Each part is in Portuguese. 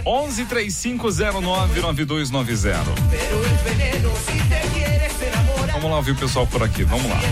1135099290. Vamos lá ouvir o pessoal por aqui, vamos lá.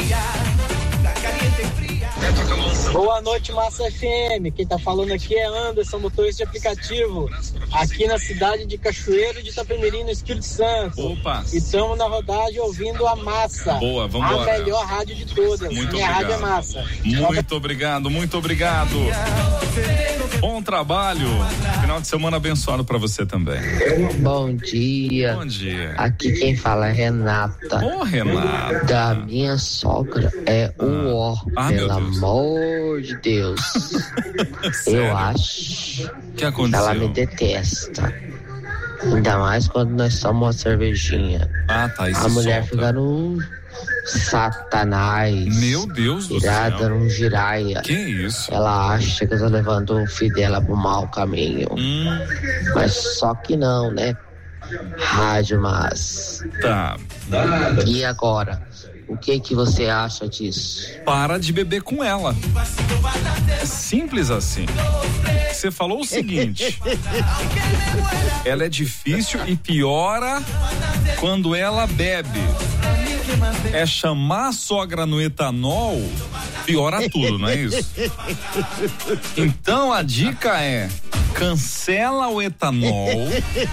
Boa noite, Massa FM. Quem tá falando aqui é Anderson, motorista de aplicativo, aqui na cidade de Cachoeiro de Itapemirim, no Espírito Santo. Opa! E estamos na rodagem ouvindo a Massa. Boa, vamos a embora. melhor rádio de todas. Muito Minha obrigado. rádio é Massa. Muito obrigado, muito obrigado. Bom trabalho. Final de semana abençoado pra você também. Bom dia. Bom dia. Aqui quem fala é Renata. Ô, Renata. Da minha sogra é o ó. Pelo amor de Deus. Eu acho que aconteceu? Ela me detesta. Ainda mais quando nós tomamos uma cervejinha. Ah, tá. Isso a mulher solta. fica num satanás. Meu Deus do irada céu. num giraia. Que isso? Ela acha que eu tô levando o filho dela pro mau caminho. Mas só que não, né? Rádio, mas. Tá. E agora? O que você acha disso? Para de beber com ela. É simples assim. Você falou o seguinte: ela é difícil e piora quando ela bebe. É chamar a sogra no etanol, piora tudo, não é isso? Então a dica é: cancela o etanol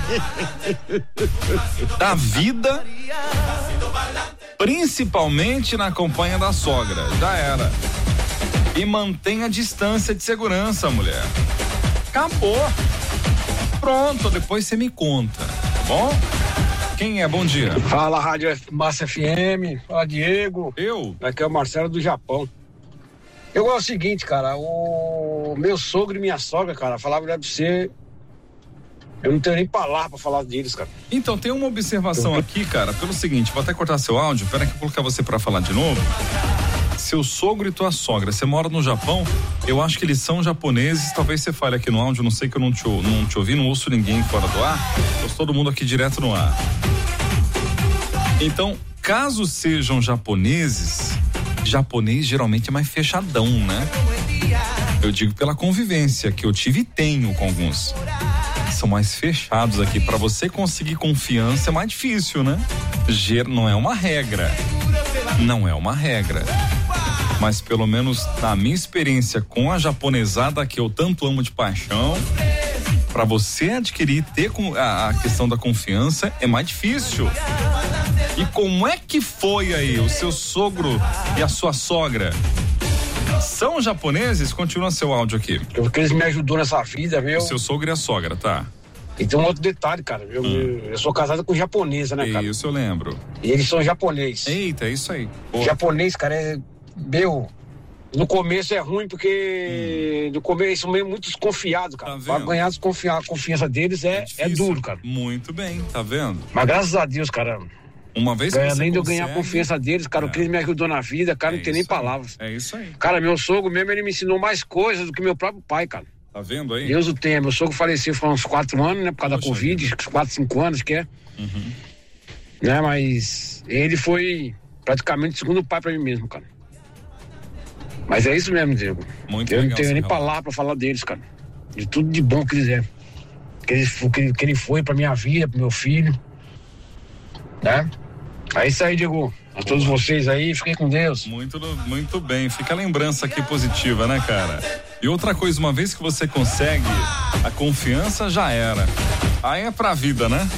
da vida, principalmente na companhia da sogra. Já era. E mantenha a distância de segurança, mulher. Acabou. Pronto, depois você me conta, tá bom? Quem é? Bom dia. Fala, Rádio Massa FM. Fala, Diego. Eu? Aqui é o Marcelo do Japão. Eu gosto do seguinte, cara, o meu sogro e minha sogra, cara, falava pra você, eu não tenho nem palavra pra falar deles, cara. Então, tem uma observação aqui, cara, pelo seguinte, vou até cortar seu áudio, pera que eu vou colocar você pra falar de novo. Seu sogro e tua sogra, você mora no Japão, eu acho que eles são japoneses, talvez você fale aqui no áudio, não sei que eu não te ouvi, não ouço ninguém fora do ar, ouço todo mundo aqui direto no ar. Então, caso sejam japoneses, japonês geralmente é mais fechadão, né? Eu digo pela convivência que eu tive e tenho com alguns. São mais fechados aqui. Pra você conseguir confiança é mais difícil, né? Não é uma regra. Não é uma regra. Mas pelo menos na minha experiência com a japonesada que eu tanto amo de paixão, pra você adquirir, ter a questão da confiança é mais difícil. E como é que foi aí o seu sogro e a sua sogra? São japoneses? Continua seu áudio aqui. Porque eles me ajudou nessa vida, meu. O seu sogro e a sogra, tá? E tem um outro detalhe, cara. Eu sou casado com japonesa, né, cara? Isso eu lembro. E eles são japonês. Eita, é isso aí. Pô. Japonês, cara, no começo é ruim porque no começo eles são meio muito desconfiados, cara. Tá pra ganhar a confiança deles é duro, cara. Muito bem, tá vendo? Mas graças a Deus, cara. Uma vez que além de eu ganhar a confiança deles, cara, o que ele me ajudou na vida, cara, não tem nem palavras. É isso aí. Cara, meu sogro mesmo, ele me ensinou mais coisas do que meu próprio pai, cara. Tá vendo aí? Deus o tenha. Meu sogro faleceu faz uns 4 anos, né? Por causa da Covid, 4, 5 anos que é. Uhum. Né? Mas ele foi praticamente o segundo pai pra mim mesmo, cara. Mas é isso mesmo, Diego. Muito eu legal, não tenho nem palavra pra falar deles, cara. De tudo de bom que eles é. Que ele foi pra minha vida, pro meu filho. Né? É isso aí, Diego. A todos vocês aí, fiquem com Deus. Muito bem. Fica a lembrança aqui positiva, né, cara? E outra coisa, uma vez que você consegue a confiança, já era. Aí é pra vida, né?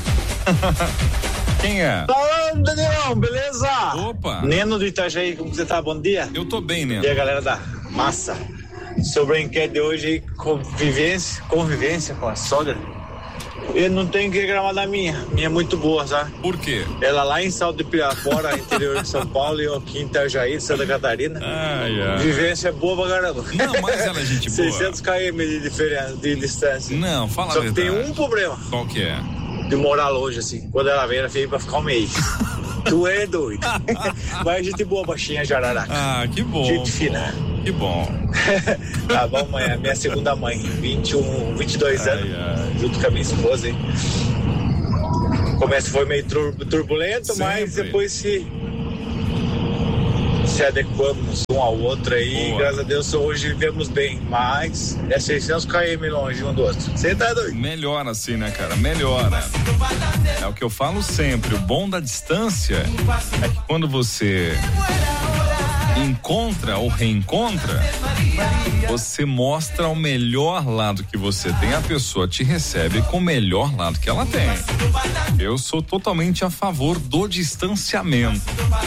Quem é? Falando, Daniel, beleza? Opa! Neno do Itajaí, como você tá? Bom dia. Eu tô bem, Neno. E a galera da Massa. Sobre a enquete de hoje, convivência com a sogra. Eu não tenho que reclamar da minha é muito boa, sabe? Por quê? Ela lá em Salto de Pirapora, interior de São Paulo, e eu aqui em Itajaí, Santa Catarina. Vivência boa pra caramba. Não, mas ela é gente boa. 600 km de diferença, de distância. Não, fala Só a que verdade. tem um problema. Qual que é? De morar longe, assim. Quando ela veio, ela veio pra ficar um mês. Tu é doido. Mas gente boa, baixinha, jararaca. Ah, que bom. Gente fina. Que bom. Tá bom, mãe. Minha segunda mãe, 22 anos, junto com a minha esposa, hein? O começo foi meio turbulento, Sempre. mas depois se se adequamos um ao outro aí. Graças a Deus hoje vivemos bem, mas é 600 km longe um do outro. Você tá doido? Melhora assim, né, cara? Melhora. É o que eu falo sempre, o bom da distância é que quando você encontra ou reencontra, você mostra o melhor lado que você tem, a pessoa te recebe com o melhor lado que ela tem. Eu sou totalmente a favor do distanciamento.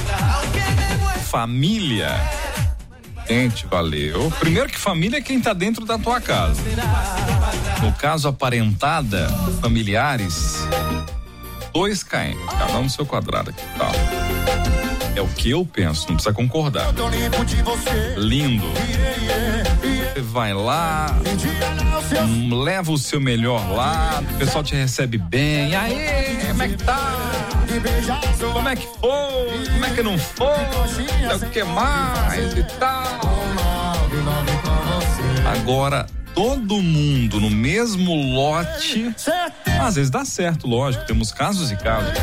Família, gente, valeu. Primeiro que família é quem tá dentro da tua casa. No caso, aparentada, familiares, 2 km, cada um no seu quadrado aqui, tá? É o que eu penso, não precisa concordar. Lindo. Você vai lá, leva o seu melhor lado, o pessoal te recebe bem. E aí, como é que tá? Como é que foi? Como é que não foi? O que mais e tal? Agora, todo mundo no mesmo lote, às vezes dá certo, lógico, temos casos e casos.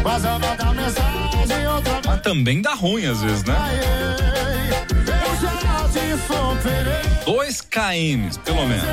Mas também dá ruim às vezes, né? 2 km, pelo menos.